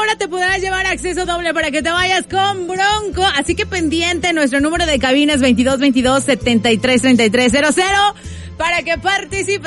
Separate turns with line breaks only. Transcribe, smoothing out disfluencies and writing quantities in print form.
ahora te podrás llevar acceso doble para que te vayas con Bronco. Así que pendiente, nuestro número de cabina es 2222-733300 para que participes.